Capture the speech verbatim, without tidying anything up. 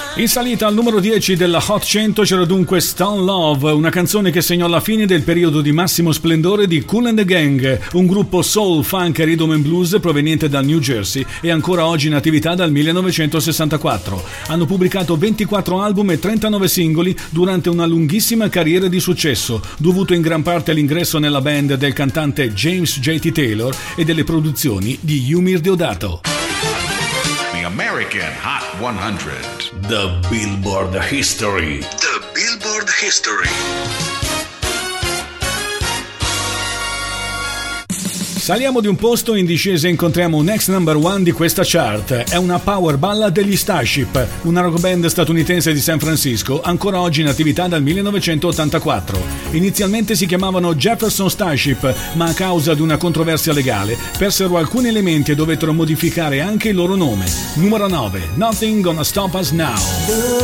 In salita al numero dieci della Hot cento c'era dunque Stone Love, una canzone che segnò la fine del periodo di massimo splendore di Kool and the Gang, un gruppo soul, funk e rhythm and blues proveniente dal New Jersey e ancora oggi in attività dal millenovecentosessantaquattro. Hanno pubblicato ventiquattro album e trentanove singoli durante una lunghissima carriera di successo, dovuto in gran parte all'ingresso nella band del cantante James J T Taylor e delle produzioni di Yumir Deodato. American Hot hundred. The Billboard History. The Billboard History. Saliamo di un posto, in discesa incontriamo un ex number one di questa chart. È una power ballad degli Starship, una rock band statunitense di San Francisco, ancora oggi in attività dal millenovecentottantaquattro. Inizialmente si chiamavano Jefferson Starship, ma a causa di una controversia legale persero alcuni elementi e dovettero modificare anche il loro nome. Numero nove, Nothing Gonna Stop Us Now.